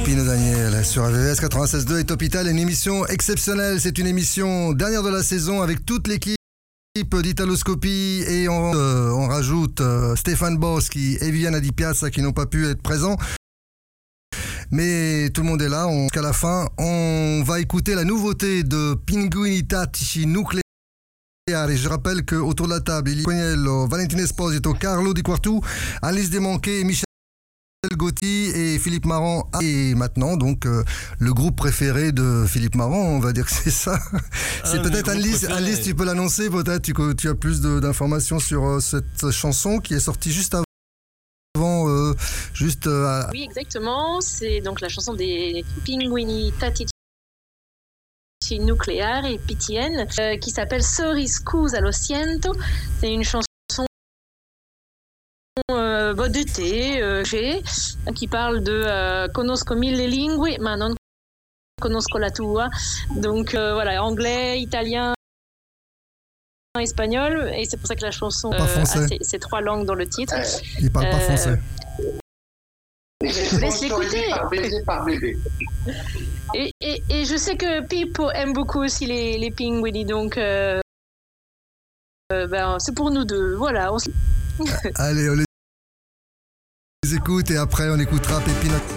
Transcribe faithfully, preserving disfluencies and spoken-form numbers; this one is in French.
Pépino Daniel sur A V V S quatre-vingt-seize deux et Topital, une émission exceptionnelle. C'est une émission dernière de la saison avec toute l'équipe d'Italoscopie et on, euh, on rajoute euh, Stéphane Boschi et Viviana Di Piazza qui n'ont pas pu être présents. Mais tout le monde est là. On, jusqu'à la fin, on va écouter la nouveauté de Pinguini Tattici Nucleari. Et je rappelle qu'autour de la table, il y a Cognello, Valentin Esposito, Carlo Di Quartu, Alice Desmanquet, Michel Gotti et Philippe Marant. Et maintenant, donc, euh, le groupe préféré de Philippe Marant, on va dire que c'est ça. C'est ah, peut-être Alice, Alice, tu peux l'annoncer, peut-être, tu, tu as plus de, d'informations sur euh, cette chanson qui est sortie juste avant. Euh, juste, euh, à... Oui, exactement. C'est donc la chanson des Pinguini Tattici Nucleari et P T N euh, qui s'appelle Sorry Scusa lo siento. C'est une chanson euh, bah, d'été euh, qui parle de euh, conosco mille lingue ma non conosco la tua. Donc euh, voilà, anglais, italien, espagnol, et c'est pour ça que la chanson euh, a ces, ces trois langues dans le titre. Il parle euh, pas français. Je vous laisse l'écouter. Par bébé, par bébé. Et, et, et je sais que Pippo aime beaucoup aussi les, les pinguini, donc euh, euh, ben, c'est pour nous deux. Voilà. On... Allez, on les écoute et après on écoutera Pépino.